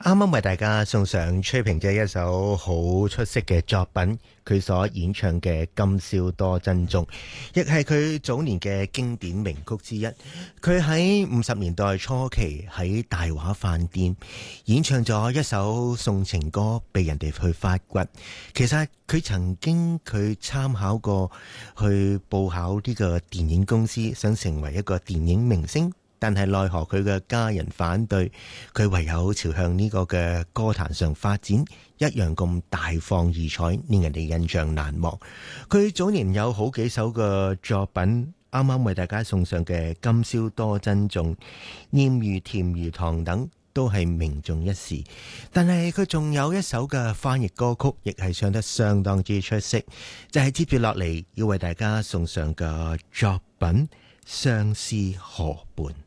啱啱為大家送上崔萍姐一首好出色嘅作品，佢所演唱嘅《今宵多珍重》，亦係佢早年嘅經典名曲之一。佢喺50年代初期喺大華飯店演唱咗一首送情歌俾人哋去發掘。其實佢曾經佢參考過去報考呢個電影公司，想成為一個電影明星。但係奈何佢嘅家人反對，佢唯有朝向呢個嘅歌壇上發展，一樣咁大放異彩，令人哋印象難忘。佢早年有好幾首嘅作品，啱啱為大家送上嘅《今宵多珍重》、《艷遇甜如糖》等，都係名重一時。但係佢仲有一首嘅翻譯歌曲，亦係唱得相當之出色，就係接住落嚟要為大家送上嘅作品《相思河畔》。